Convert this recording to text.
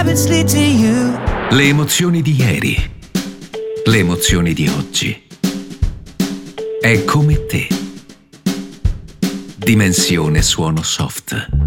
habits lead to you. Le emozioni di ieri, le emozioni di oggi. È come te. Dimensione Suono Soft.